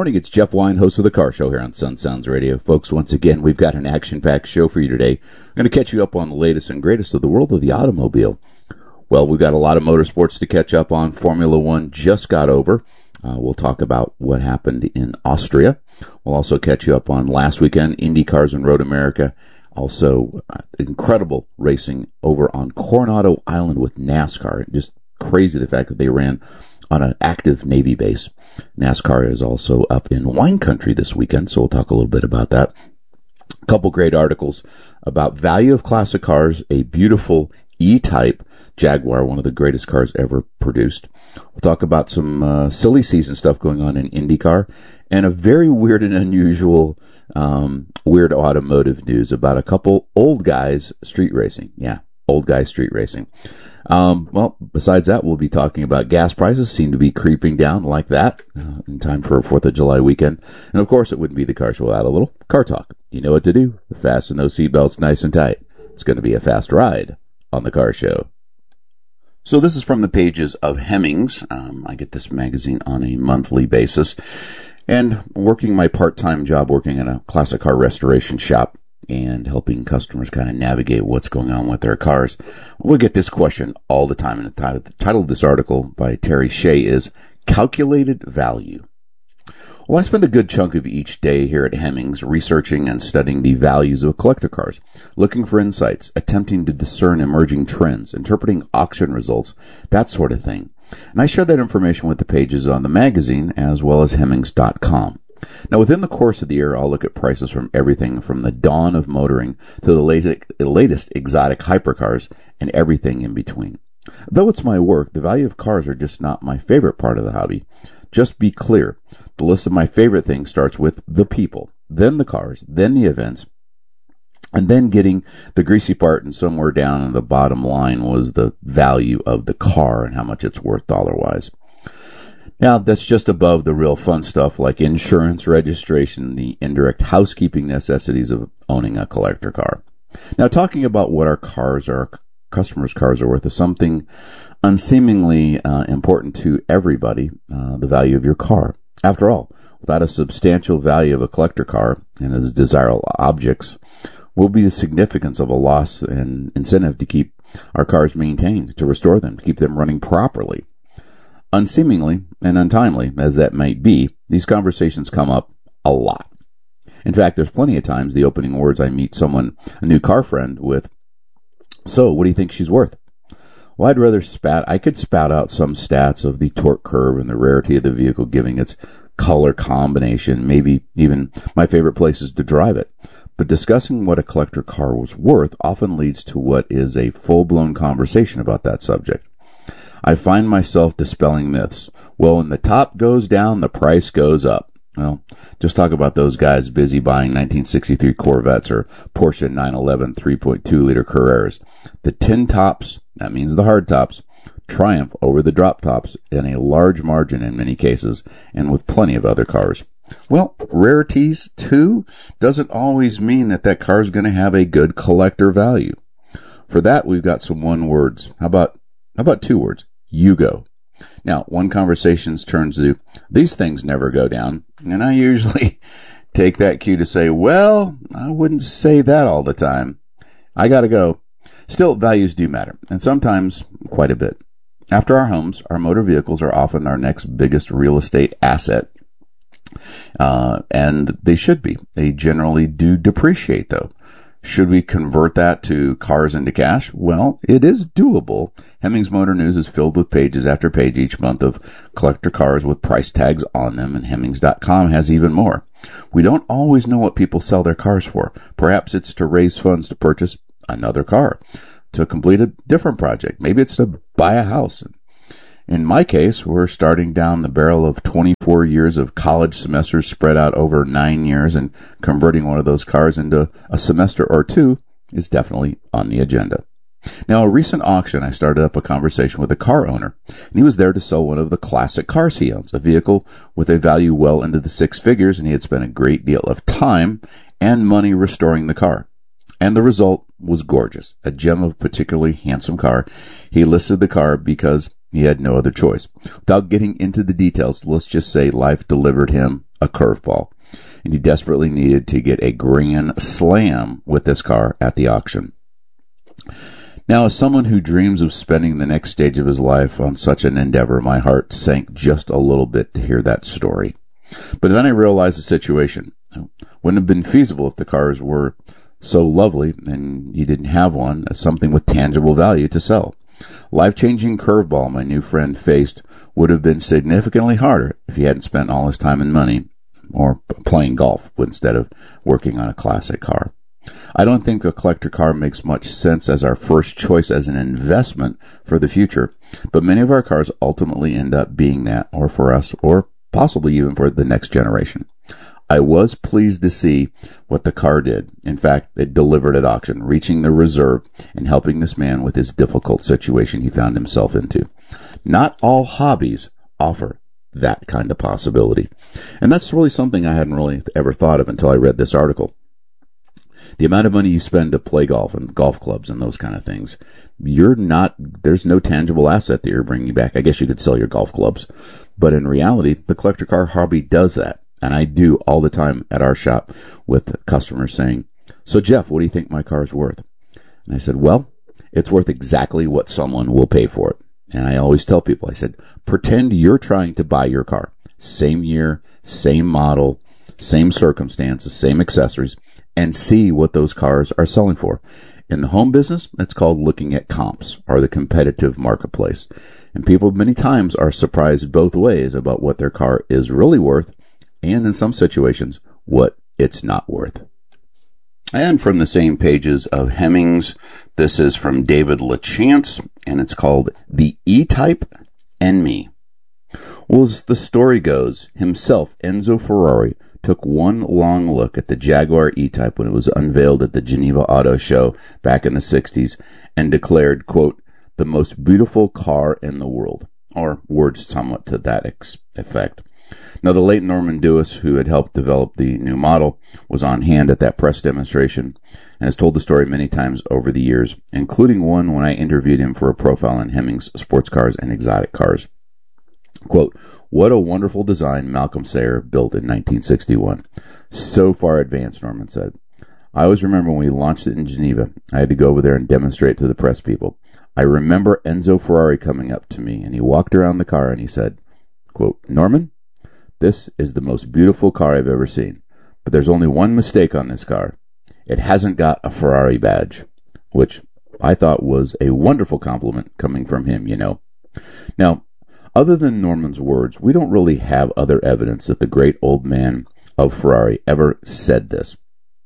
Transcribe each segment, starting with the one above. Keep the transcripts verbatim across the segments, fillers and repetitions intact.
morning. It's Jeff Wine, host of The Car Show here on Sun Sounds Radio. Folks, once again, we've got an action-packed show for you today. I'm going to catch you up on the latest and greatest of the world of the automobile. Well, we've got a lot of motorsports to catch up on. Formula One just got over. Uh, we'll talk about what happened in Austria. We'll also catch you up on last weekend, Indy Cars and Road America. Also, uh, incredible racing over on Coronado Island with NASCAR. Just crazy the fact that they ran on an active Navy base. NASCAR is also up in wine country this weekend, so we'll talk a little bit about that. A couple great articles about value of classic cars, a beautiful E-Type Jaguar, one of the greatest cars ever produced. We'll talk about some uh, silly season stuff going on in IndyCar, and a very weird and unusual um, weird automotive news about a couple old guys street racing. Yeah, old guys street racing. Um, well, besides that, we'll be talking about gas prices seem to be creeping down like that uh, in time for a fourth of July weekend. And, of course, it wouldn't be the car show without a little car talk. You know what to do. Fasten those seatbelts nice and tight. It's going to be a fast ride on the car show. So this is from the pages of Hemmings. Um, I get this magazine on a monthly basis. And working my part-time job working in a classic car restoration shop, and helping customers kind of navigate what's going on with their cars. We'll get this question all the time, and the title of this article by Terry Shea is Calculated Value. Well, I spend a good chunk of each day here at Hemmings researching and studying the values of collector cars, looking for insights, attempting to discern emerging trends, interpreting auction results, that sort of thing. And I share that information with the pages on the magazine as well as Hemmings dot com. Now, within the course of the year, I'll look at prices from everything from the dawn of motoring to the latest exotic hypercars and everything in between. Though it's my work, the value of cars are just not my favorite part of the hobby. Just be clear, the list of my favorite things starts with the people, then the cars, then the events, and then getting the greasy part, and somewhere down in the bottom line was the value of the car and how much it's worth dollar-wise. Now, that's just above the real fun stuff like insurance, registration, the indirect housekeeping necessities of owning a collector car. Now, talking about what our cars are, customers' cars are worth is something unseemingly uh, important to everybody, uh, the value of your car. After all, without a substantial value of a collector car and its desirable objects, will be the significance of a loss and incentive to keep our cars maintained, to restore them, to keep them running properly. Unseemingly and untimely as that might be, these conversations come up a lot. In fact, there's plenty of times the opening words I meet someone, a new car friend, with, "So, what do you think she's worth?" Well, I'd rather spat, I could spout out some stats of the torque curve and the rarity of the vehicle, giving its color combination, maybe even my favorite places to drive it. But discussing what a collector car was worth often leads to what is a full-blown conversation about that subject. I find myself dispelling myths. Well, when the top goes down, the price goes up. Well, just talk about those guys busy buying nineteen sixty-three Corvettes or Porsche nine eleven three point two liter Carreras. The tin tops, that means the hard tops, triumph over the drop tops in a large margin in many cases, and with plenty of other cars. Well, rarities, too, doesn't always mean that that car is going to have a good collector value. For that, we've got some one words. How about How about two words? You go. Now, one conversation turns to, these things never go down. And I usually take that cue to say, well, I wouldn't say that all the time. I got to go. Still, values do matter, and sometimes quite a bit. After our homes, our motor vehicles are often our next biggest real estate asset. Uh, and they should be. They generally do depreciate, though. Should we convert that to cars into cash? Well, it is doable. Hemmings Motor News is filled with pages after page each month of collector cars with price tags on them, and Hemmings dot com has even more. We don't always know what people sell their cars for. Perhaps it's to raise funds to purchase another car, to complete a different project. Maybe it's to buy a house. In my case, we're starting down the barrel of twenty-four years of college semesters spread out over nine years, and converting one of those cars into a semester or two is definitely on the agenda. Now, a recent auction, I started up a conversation with a car owner, and he was there to sell one of the classic cars he owns, a vehicle with a value well into the six figures, and he had spent a great deal of time and money restoring the car. And the result was gorgeous, a gem of a particularly handsome car. He listed the car because He had no other choice. Without getting into the details, let's just say life delivered him a curveball, and he desperately needed to get a grand slam with this car at the auction. Now, as someone who dreams of spending the next stage of his life on such an endeavor, my heart sank just a little bit to hear that story. But then I realized the situation. It wouldn't have been feasible if the cars were so lovely and you didn't have one as something with tangible value to sell. Life-changing curveball my new friend faced would have been significantly harder if he hadn't spent all his time and money or playing golf instead of working on a classic car. I don't think a collector car makes much sense as our first choice as an investment for the future, but many of our cars ultimately end up being that, or for us, or possibly even for the next generation. I was pleased to see what the car did. In fact, it delivered at auction, reaching the reserve and helping this man with his difficult situation he found himself into. Not all hobbies offer that kind of possibility. And that's really something I hadn't really ever thought of until I read this article. The amount of money you spend to play golf and golf clubs and those kind of things, you're not, there's no tangible asset that you're bringing back. I guess you could sell your golf clubs, but in reality, the collector car hobby does that. And I do all the time at our shop with customers saying, so Jeff, what do you think my car is worth? And I said, well, it's worth exactly what someone will pay for it. And I always tell people, I said, pretend you're trying to buy your car. Same year, same model, same circumstances, same accessories, and see what those cars are selling for. In the home business, that's called looking at comps, or the competitive marketplace. And people many times are surprised both ways about what their car is really worth, and in some situations, what it's not worth. And from the same pages of Hemmings, this is from David LaChance, and it's called The E-Type and Me. Well, as the story goes, himself, Enzo Ferrari, took one long look at the Jaguar E-Type when it was unveiled at the Geneva Auto Show back in the sixties and declared, quote, the most beautiful car in the world, or words somewhat to that ex- effect. Now, the late Norman Dewis, who had helped develop the new model, was on hand at that press demonstration and has told the story many times over the years, including one when I interviewed him for a profile on Hemmings sports cars and exotic cars. Quote, what a wonderful design Malcolm Sayer built in nineteen sixty-one. So far advanced, Norman said. I always remember when we launched it in Geneva, I had to go over there and demonstrate to the press people. I remember Enzo Ferrari coming up to me, and he walked around the car and he said, quote, Norman, this is the most beautiful car I've ever seen, but there's only one mistake on this car. It hasn't got a Ferrari badge, which I thought was a wonderful compliment coming from him, you know. Now, other than Norman's words, we don't really have other evidence that the great old man of Ferrari ever said this.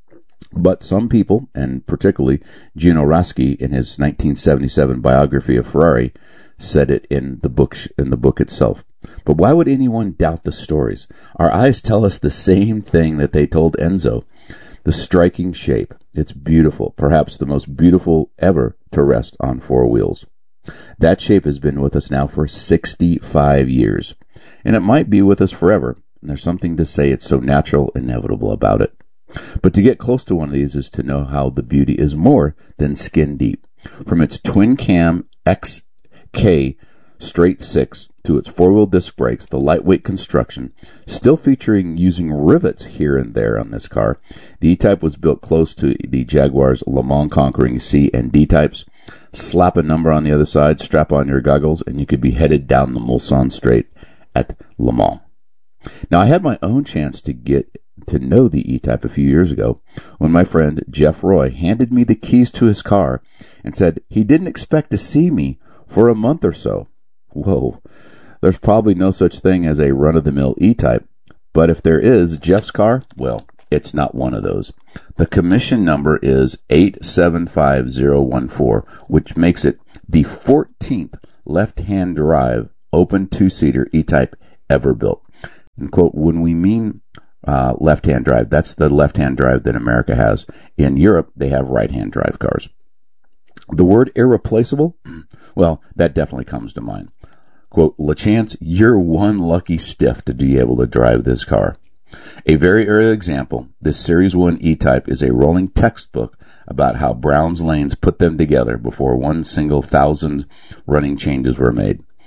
But some people, and particularly Gino Raschi in his nineteen seventy-seven biography of Ferrari, said it in the book in the book itself. But why would anyone doubt the stories? Our eyes tell us the same thing that they told Enzo. The striking shape. It's beautiful, perhaps the most beautiful ever to rest on four wheels. That shape has been with us now for sixty-five years, and it might be with us forever. And there's something to say it's so natural, inevitable about it. But to get close to one of these is to know how the beauty is more than skin deep. From its twin-cam X K straight six to its four-wheel disc brakes, the lightweight construction, still featuring using rivets here and there on this car. The E-Type was built close to the Jaguar's Le Mans conquering C and D types. Slap a number on the other side, strap on your goggles, and you could be headed down the Mulsanne Straight at Le Mans. Now, I had my own chance to get to know the E-Type a few years ago when my friend Jeff Roy handed me the keys to his car and said he didn't expect to see me for a month or so. Whoa, there's probably no such thing as a run-of-the-mill E-Type, but if there is, Jeff's car, well, it's not one of those. The commission number is eight seven five zero one four, which makes it the fourteenth left-hand drive open two-seater E-Type ever built. And quote, when we mean uh, left-hand drive, that's the left-hand drive that America has. In Europe, they have right-hand drive cars. The word irreplaceable, well, that definitely comes to mind. Quote, LaChance, you're one lucky stiff to be able to drive this car. A very early example, this Series one E-Type is a rolling textbook about how Brown's lanes put them together before one single thousand running changes were made.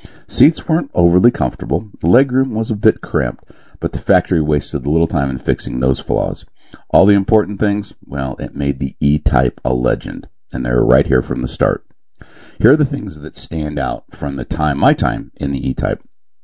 Seats weren't overly comfortable, the legroom was a bit cramped, but the factory wasted little time in fixing those flaws. All the important things, well, it made the E-Type a legend, and they're right here from the start. Here are the things that stand out from the time, my time, in the E-Type.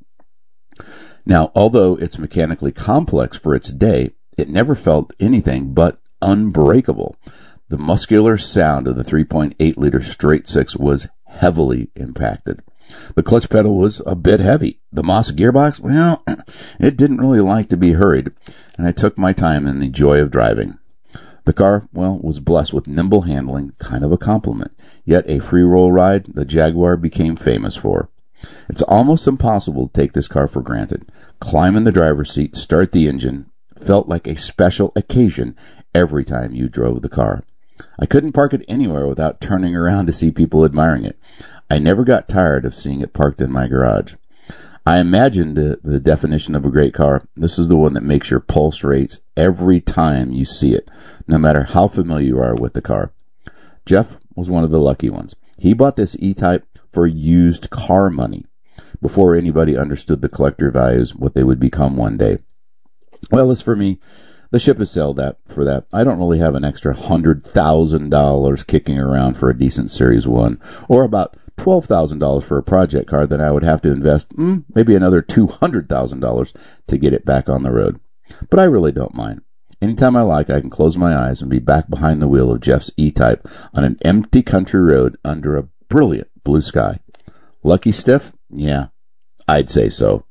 Now, although it's mechanically complex for its day, it never felt anything but unbreakable. The muscular sound of the three point eight liter straight six was heavily impacted. The clutch pedal was a bit heavy. The Moss gearbox, well, it didn't really like to be hurried, and I took my time in the joy of driving. The car, well, was blessed with nimble handling, kind of a compliment, yet a free roll ride the Jaguar became famous for. It's almost impossible to take this car for granted. Climb in the driver's seat, start the engine, felt like a special occasion every time you drove the car. I couldn't park it anywhere without turning around to see people admiring it. I never got tired of seeing it parked in my garage. I imagined the, the definition of a great car. This is the one that makes your pulse race every time you see it, no matter how familiar you are with the car. Jeff was one of the lucky ones. He bought this E-Type for used car money before anybody understood the collector values, what they would become one day. Well, as for me, the ship has sailed that for that. I don't really have an extra one hundred thousand dollars kicking around for a decent Series one, or about twelve thousand dollars for a project car that I would have to invest mm, maybe another two hundred thousand dollars to get it back on the road. But I really don't mind. Anytime I like, I can close my eyes and be back behind the wheel of Jeff's E-Type on an empty country road under a brilliant blue sky. Lucky stiff? Yeah, I'd say so.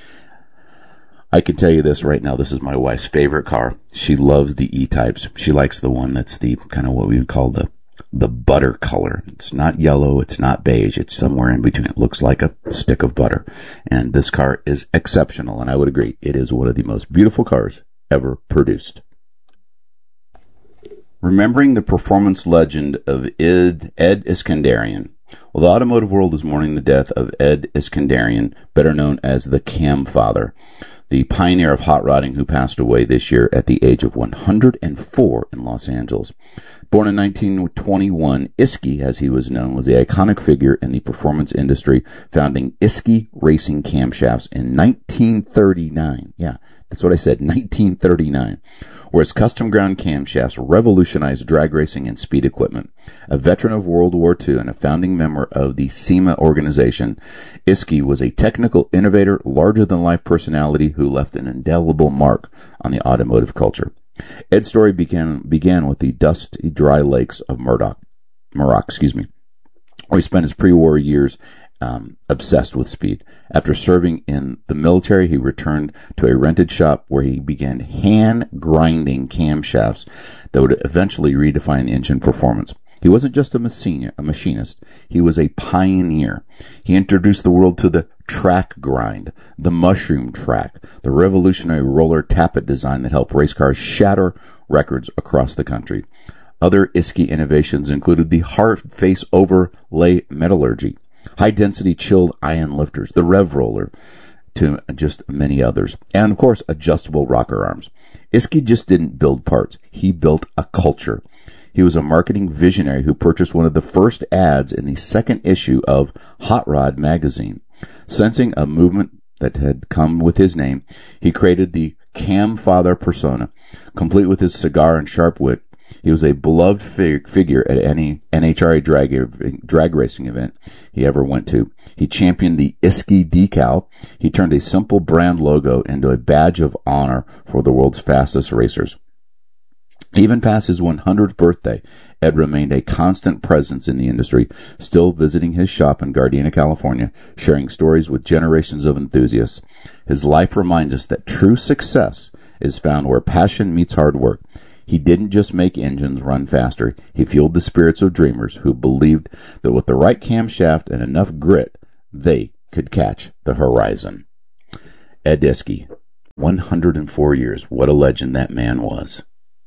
I can tell you this right now, this is my wife's favorite car. She loves the E-Types. She likes the one that's the kind of what we would call the the butter color. It's not yellow, it's not beige, it's somewhere in between. It looks like a stick of butter. And this car is exceptional, and I would agree, it is one of the most beautiful cars ever produced. Remembering the performance legend of Ed, Ed Iskandarian. Well, the automotive world is mourning the death of Ed Iskandarian, better known as the Cam Father, the pioneer of hot rodding who passed away this year at the age of one hundred four in Los Angeles. Born in nineteen twenty-one, Isky, as he was known, was the iconic figure in the performance industry, founding Isky Racing Camshafts in nineteen thirty-nine. Yeah, that's what I said, nineteen thirty-nine. Where his custom ground camshafts revolutionized drag racing and speed equipment. A veteran of World War Two and a founding member of the SEMA organization, Isky was a technical innovator, larger-than-life personality who left an indelible mark on the automotive culture. Ed's story began began with the dusty, dry lakes of Murdoch, Murdoch, excuse me, where he spent his pre-war years Um, obsessed with speed. After serving in the military, he returned to a rented shop where he began hand-grinding camshafts that would eventually redefine engine performance. He wasn't just a, machine, a machinist. He was a pioneer. He introduced the world to the track grind, the mushroom track, the revolutionary roller tappet design that helped race cars shatter records across the country. Other Isky innovations included the hard face overlay metallurgy, high-density chilled ion lifters, the rev roller, to just many others. And, of course, adjustable rocker arms. Isky just didn't build parts. He built a culture. He was a marketing visionary who purchased one of the first ads in the second issue of Hot Rod magazine. Sensing a movement that had come with his name, he created the Cam Father persona, complete with his cigar and sharp wit. He was a beloved fig- figure at any N H R A drag, drag racing event he ever went to. He championed the Isky decal. He turned a simple brand logo into a badge of honor for the world's fastest racers. Even past his one hundredth birthday, Ed remained a constant presence in the industry, still visiting his shop in Gardena, California, sharing stories with generations of enthusiasts. His life reminds us that true success is found where passion meets hard work. He didn't just make engines run faster. He fueled the spirits of dreamers who believed that with the right camshaft and enough grit, they could catch the horizon. Ed Isky, one hundred four years. What a legend that man was.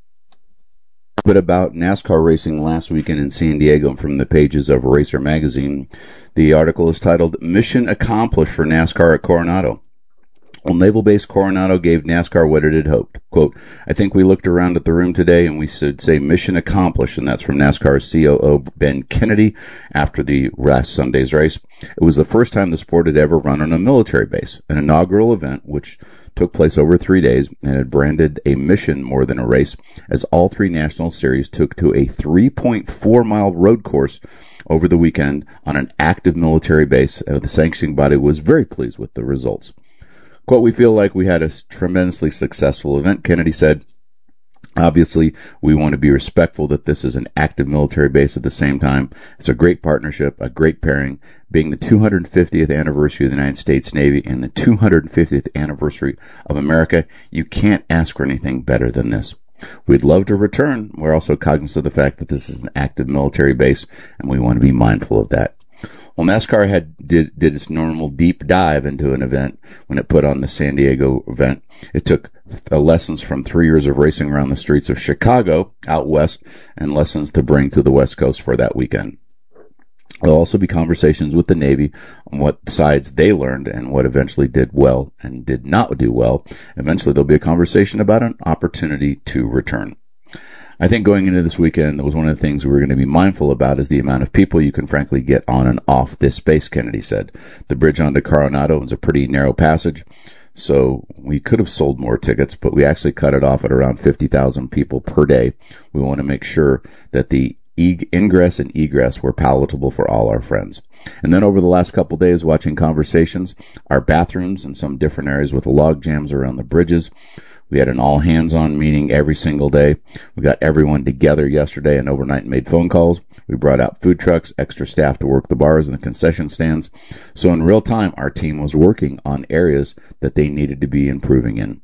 A bit about NASCAR racing last weekend in San Diego from the pages of Racer Magazine. The article is titled, Mission Accomplished for NASCAR at Coronado. Well, Naval Base Coronado gave NASCAR what it had hoped. Quote, I think we looked around at the room today and we should say mission accomplished, and that's from NASCAR's C O O Ben Kennedy after the last Sunday's race. It was the first time the sport had ever run on a military base, an inaugural event which took place over three days and had branded a mission more than a race, as all three national series took to a three point four mile road course over the weekend on an active military base. Uh, the sanctioning body was very pleased with the results. Quote, we feel like we had a tremendously successful event, Kennedy said. Obviously, we want to be respectful that this is an active military base at the same time. It's a great partnership, a great pairing, being the two hundred fiftieth anniversary of the United States Navy and the two hundred fiftieth anniversary of America. You can't ask for anything better than this. We'd love to return. We're also cognizant of the fact that this is an active military base, and we want to be mindful of that. Well, NASCAR had did, did its normal deep dive into an event when it put on the San Diego event. It took uh, lessons from three years of racing around the streets of Chicago out west and lessons to bring to the West Coast for that weekend. There'll also be conversations with the Navy on what sides they learned and what eventually did well and did not do well. Eventually, there'll be a conversation about an opportunity to return. I think going into this weekend, that was one of the things we were going to be mindful about is the amount of people you can frankly get on and off this base, Kennedy said. The bridge onto Coronado is a pretty narrow passage, so we could have sold more tickets, but we actually cut it off at around fifty thousand people per day. We want to make sure that the e- ingress and egress were palatable for all our friends. And then over the last couple of days, watching conversations, our bathrooms in some different areas with log jams around the bridges. We had an all-hands-on meeting every single day. We got everyone together yesterday and overnight and made phone calls. We brought out food trucks, extra staff to work the bars and the concession stands. So in real time, our team was working on areas that they needed to be improving in.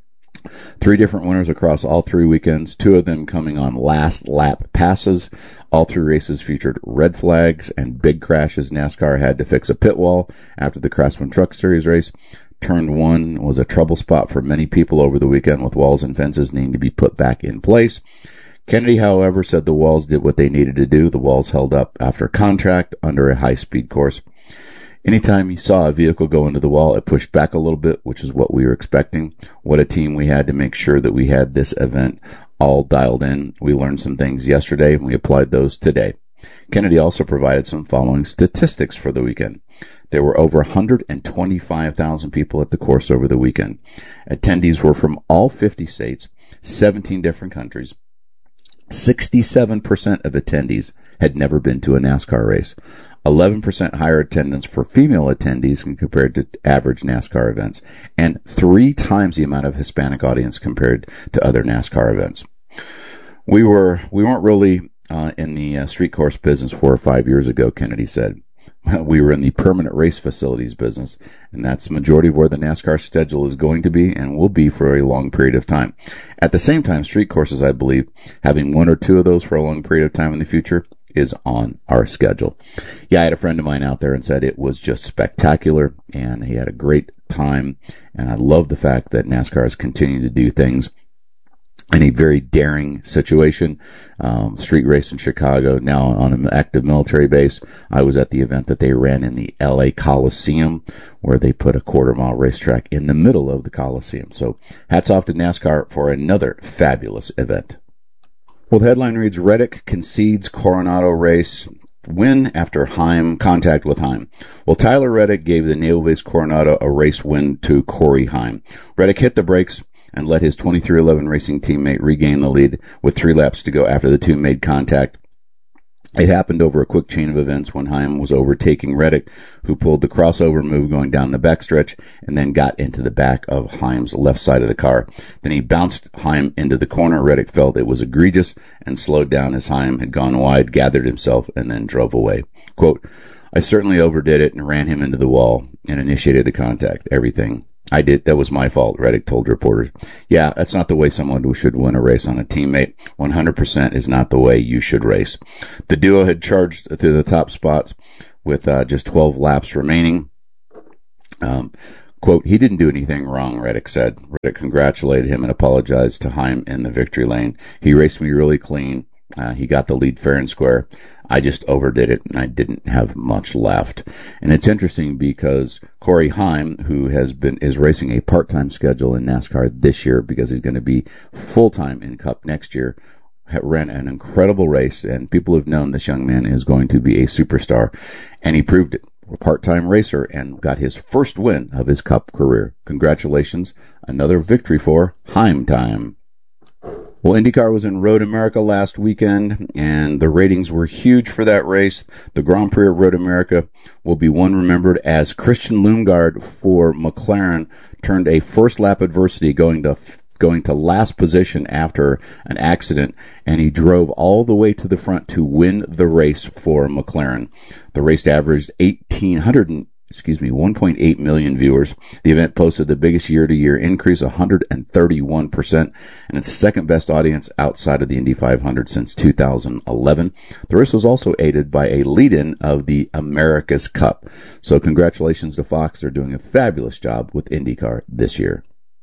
Three different winners across all three weekends, two of them coming on last lap passes. All three races featured red flags and big crashes. NASCAR had to fix a pit wall after the Craftsman Truck Series race. Turn one was a trouble spot for many people over the weekend, with walls and fences needing to be put back in place. Kennedy, however, said the walls did what they needed to do. The walls held up after contract under a high-speed course. Anytime you saw a vehicle go into the wall, it pushed back a little bit, which is what we were expecting. What a team we had to make sure that we had this event all dialed in. We learned some things yesterday, and we applied those today. Kennedy also provided some following statistics for the weekend. There were over one hundred twenty-five thousand people at the course over the weekend. Attendees were from all fifty states, seventeen different countries. sixty-seven percent of attendees had never been to a NASCAR race. eleven percent higher attendance for female attendees compared to average NASCAR events, and three times the amount of Hispanic audience compared to other NASCAR events. We were we weren't really uh, in the uh, street course business four or five years ago, Kennedy said. We were in the permanent race facilities business, and that's the majority of where the NASCAR schedule is going to be and will be for a long period of time. At the same time, street courses, I believe, having one or two of those for a long period of time in the future is on our schedule. Yeah, I had a friend of mine out there and said it was just spectacular, and he had a great time, and I love the fact that NASCAR is continuing to do things in a very daring situation. Um, street race in Chicago, now on an active military base. I was at the event that they ran in the L A Coliseum, where they put a quarter mile racetrack in the middle of the Coliseum. So hats off to NASCAR for another fabulous event. Well, the headline reads, Reddick concedes Coronado race win after Heim contact with Heim. Well, Tyler Reddick gave the Naval Base Coronado a race win to Corey Heim. Reddick hit the brakes and let his twenty-three eleven racing teammate regain the lead with three laps to go after the two made contact. It happened over a quick chain of events when Heim was overtaking Reddick, who pulled the crossover move going down the backstretch and then got into the back of Heim's left side of the car. Then he bounced Heim into the corner. Reddick felt it was egregious and slowed down as Heim had gone wide, gathered himself, and then drove away. Quote, I certainly overdid it and ran him into the wall and initiated the contact. Everything I did, that was my fault, Reddick told reporters. Yeah, that's not the way someone who should win a race on a teammate. one hundred percent is not the way you should race. The duo had charged through the top spots with uh, just twelve laps remaining. Um, quote, he didn't do anything wrong, Reddick said. Reddick congratulated him and apologized to Heim in the victory lane. He raced me really clean, Uh, he got the lead fair and square. I just overdid it, and I didn't have much left. And it's interesting because Corey Heim, who has been is racing a part-time schedule in NASCAR this year because he's going to be full-time in Cup next year, ran an incredible race, and people have known this young man is going to be a superstar, and he proved it. A part-time racer and got his first win of his Cup career. Congratulations. Another victory for Heim time. Well, IndyCar was in Road America last weekend, and the ratings were huge for that race. The Grand Prix of Road America will be one remembered as Christian Lundgaard for McLaren turned a first-lap adversity going to going to last position after an accident, and he drove all the way to the front to win the race for McLaren. The race averaged eighteen hundred excuse me, one point eight million viewers. The event posted the biggest year-to-year increase, one hundred thirty-one percent, and its second best audience outside of the Indy five hundred since two thousand eleven. The race was also aided by a lead-in of the America's Cup. So congratulations to Fox. They're doing a fabulous job with IndyCar this year.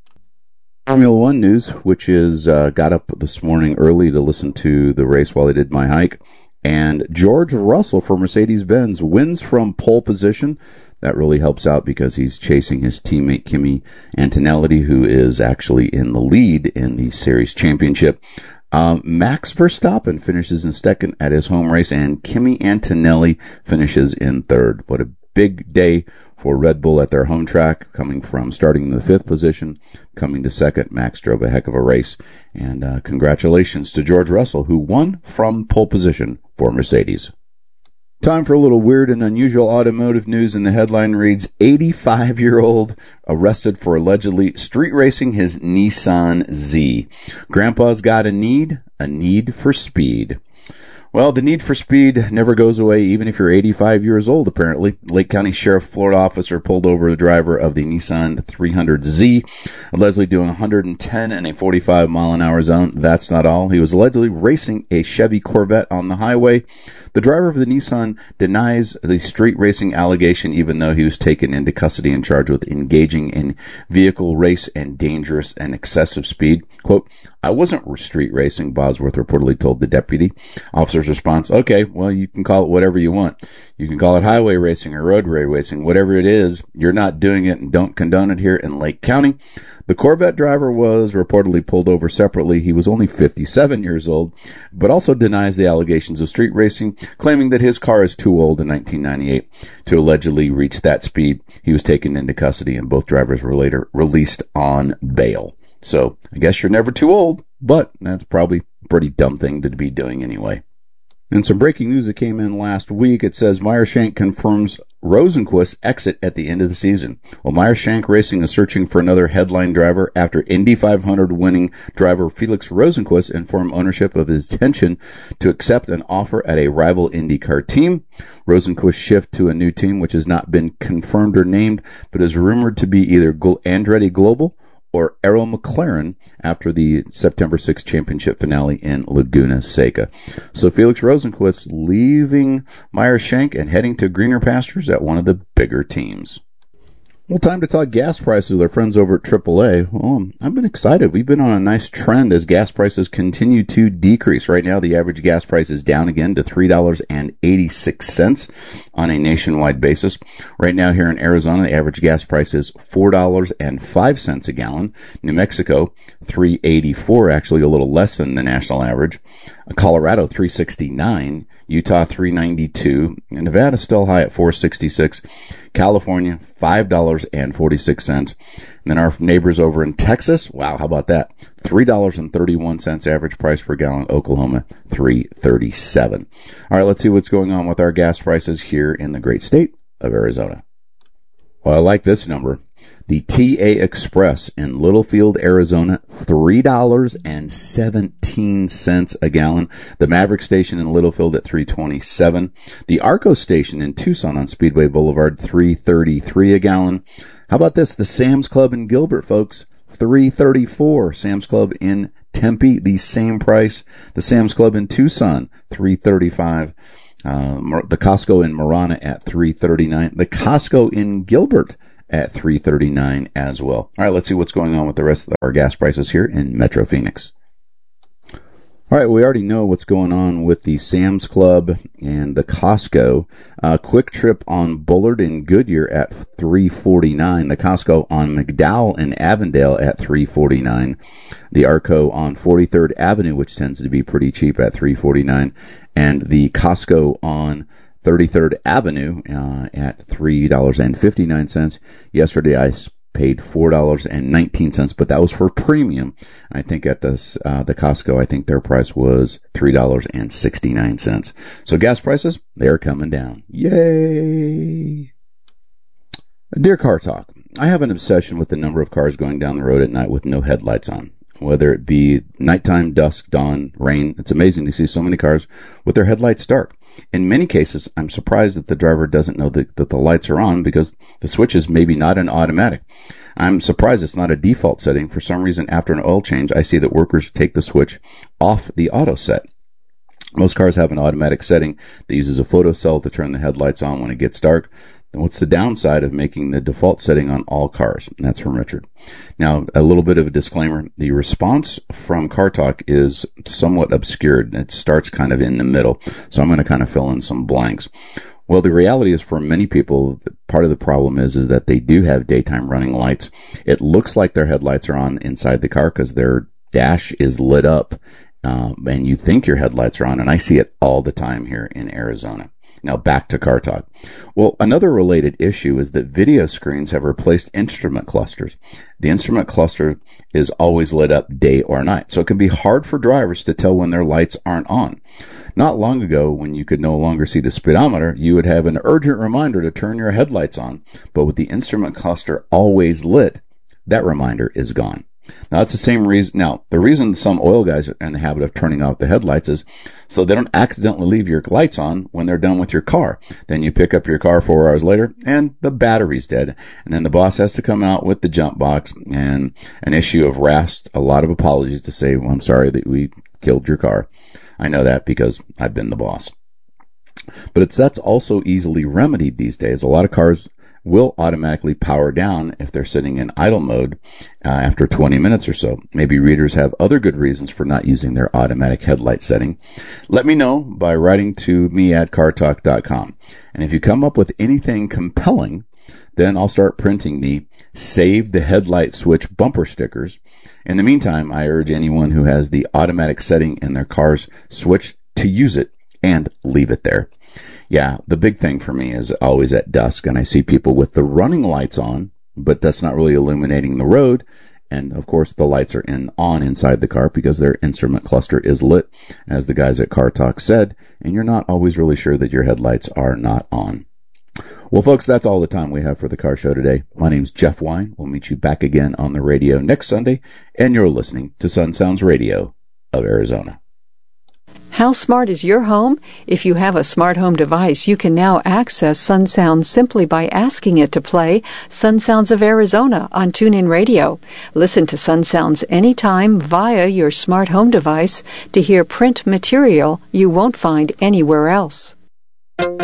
Formula One news, which is uh, got up this morning early to listen to the race while I did my hike. And George Russell for Mercedes-Benz wins from pole position. That really helps out because he's chasing his teammate Kimi Antonelli, who is actually in the lead in the series championship. Um, Max Verstappen finishes in second at his home race, and Kimi Antonelli finishes in third. What a big day for Red Bull at their home track, coming from starting in the fifth position, coming to second. Max drove a heck of a race, and uh, congratulations to George Russell, who won from pole position for Mercedes. Time for a little weird and unusual automotive news, and the headline reads, eighty-five-year-old arrested for allegedly street racing his Nissan Z. Grandpa's got a need, a need for speed. Well, the need for speed never goes away, even if you're eighty-five years old, apparently. Lake County Sheriff Florida officer pulled over the driver of the Nissan three hundred Z, allegedly doing one hundred ten in a forty-five mile an hour zone. That's not all. He was allegedly racing a Chevy Corvette on the highway. The driver of the Nissan denies the street racing allegation, even though he was taken into custody and charged with engaging in vehicle race and dangerous and excessive speed. Quote, I wasn't street racing, Bosworth reportedly told the deputy. Officer's response, okay, well, you can call it whatever you want. You can call it highway racing or roadway racing, whatever it is. You're not doing it and don't condone it here in Lake County. The Corvette driver was reportedly pulled over separately. He was only fifty-seven years old, but also denies the allegations of street racing, claiming that his car is too old in nineteen ninety-eight to allegedly reach that speed. He was taken into custody, and both drivers were later released on bail. So I guess you're never too old, but that's probably a pretty dumb thing to be doing anyway. And some breaking news that came in last week. It says Meyer-Shank confirms Rosenqvist's exit at the end of the season. Well, Meyer-Shank Racing is searching for another headline driver after Indy five hundred winning driver Felix Rosenqvist informed ownership of his intention to accept an offer at a rival IndyCar team. Rosenqvist's shift to a new team, which has not been confirmed or named, but is rumored to be either Andretti Global or Arrow McLaren after the September sixth championship finale in Laguna Seca. So Felix Rosenqvist leaving Meyer-Shank and heading to greener pastures at one of the bigger teams. Well, time to talk gas prices with our friends over at triple A. Well, I've been excited. We've been on a nice trend as gas prices continue to decrease. Right now, the average gas price is down again to three dollars and eighty-six cents on a nationwide basis. Right now here in Arizona, the average gas price is four dollars and five cents a gallon. New Mexico, three dollars and eighty-four cents, actually a little less than the national average. Colorado, three dollars and sixty-nine cents. Utah, three dollars and ninety-two cents. And Nevada still high at four dollars and sixty-six cents. California, five dollars and forty-six cents. And then our neighbors over in Texas, wow, how about that? three dollars and thirty-one cents average price per gallon. Oklahoma, three dollars and thirty-seven cents. All right, let's see what's going on with our gas prices here in the great state of Arizona. Well, I like this number. The T A Express in Littlefield, Arizona, three dollars and seventeen cents a gallon. The Maverick Station in Littlefield at three dollars and twenty-seven cents. The Arco Station in Tucson on Speedway Boulevard, three dollars and thirty-three cents a gallon. How about this? The Sam's Club in Gilbert, folks, three dollars and thirty-four cents. Sam's Club in Tempe, the same price. The Sam's Club in Tucson, three dollars and thirty-five cents. Uh, the Costco in Marana at three dollars and thirty-nine cents. The Costco in Gilbert at three dollars and thirty-nine cents as well. All right, let's see what's going on with the rest of our gas prices here in Metro Phoenix. All right, we already know what's going on with the Sam's Club and the Costco. Uh, Quick Trip on Bullard and Goodyear at three forty-nine. The Costco on McDowell and Avondale at three forty-nine. The Arco on forty-third Avenue, which tends to be pretty cheap, at three forty-nine. And the Costco on thirty-third Avenue uh, at three fifty-nine. Yesterday I paid four dollars and nineteen cents, but that was for premium. I think at this, uh, the Costco, I think their price was three dollars and sixty-nine cents. So gas prices, they're coming down. Yay! Dear Car Talk, I have an obsession with the number of cars going down the road at night with no headlights on. Whether it be nighttime, dusk, dawn, rain, it's amazing to see so many cars with their headlights dark. In many cases, I'm surprised that the driver doesn't know that, that the lights are on because the switch is maybe not an automatic. I'm surprised it's not a default setting. For some reason, after an oil change, I see that workers take the switch off the auto set. Most cars have an automatic setting that uses a photocell to turn the headlights on when it gets dark. Then what's the downside of making the default setting on all cars? And that's from Richard. Now, a little bit of a disclaimer. The response from Car Talk is somewhat obscured. It starts kind of in the middle. So I'm going to kind of fill in some blanks. Well, the reality is for many people, part of the problem is, is that they do have daytime running lights. It looks like their headlights are on inside the car because their dash is lit up. Uh, and you think your headlights are on. And I see it all the time here in Arizona. Now back to Car Talk. Well, another related issue is that video screens have replaced instrument clusters. The instrument cluster is always lit up day or night, so it can be hard for drivers to tell when their lights aren't on. Not long ago, when you could no longer see the speedometer, you would have an urgent reminder to turn your headlights on. But with the instrument cluster always lit, that reminder is gone. Now, that's the same reason. Now, the reason some oil guys are in the habit of turning off the headlights is so they don't accidentally leave your lights on when they're done with your car. Then you pick up your car four hours later and the battery's dead. And then the boss has to come out with the jump box and an issue of wrath, a lot of apologies to say, well, I'm sorry that we killed your car. I know that because I've been the boss. But it's that's also easily remedied these days. A lot of cars will automatically power down if they're sitting in idle mode uh, after twenty minutes or so. Maybe readers have other good reasons for not using their automatic headlight setting. Let me know by writing to me at car talk dot com. And if you come up with anything compelling, then I'll start printing the Save the Headlight Switch bumper stickers. In the meantime, I urge anyone who has the automatic setting in their car's switch to use it and leave it there. Yeah, the big thing for me is always at dusk, and I see people with the running lights on, but that's not really illuminating the road. And, of course, the lights are in on inside the car because their instrument cluster is lit, as the guys at Car Talk said, and you're not always really sure that your headlights are not on. Well, folks, that's all the time we have for the Car Show today. My name's Jeff Wine. We'll meet you back again on the radio next Sunday, and you're listening to Sun Sounds Radio of Arizona. How smart is your home? If you have a smart home device, you can now access Sun Sounds simply by asking it to play Sun Sounds of Arizona on TuneIn Radio. Listen to Sun Sounds anytime via your smart home device to hear print material you won't find anywhere else.